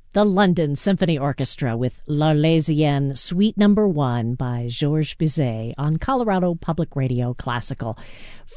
The London Symphony Orchestra with L'Arlésienne Suite No. 1 by Georges Bizet on Colorado Public Radio Classical.